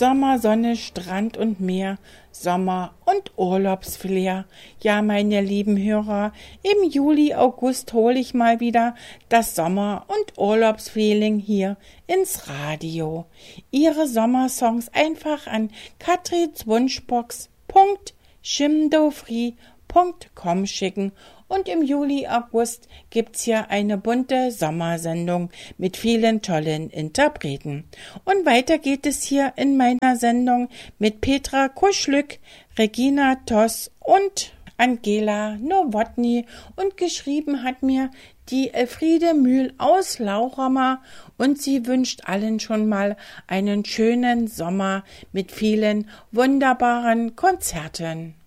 Sommer, Sonne, Strand und Meer, Sommer und Urlaubsflair. Ja, meine lieben Hörer, im Juli, August hole ich mal wieder das Sommer- und Urlaubsfeeling hier ins Radio. Ihre Sommersongs einfach an katrinswunschbox.chimdofree.com schicken. Und im Juli, August gibt's hier eine bunte Sommersendung mit vielen tollen Interpreten. Und weiter geht es hier in meiner Sendung mit Petra Kuschlück, Regina Toss und Angela Nowotny. Und geschrieben hat mir die Elfriede Mühl aus Lauchhammer und sie wünscht allen schon mal einen schönen Sommer mit vielen wunderbaren Konzerten.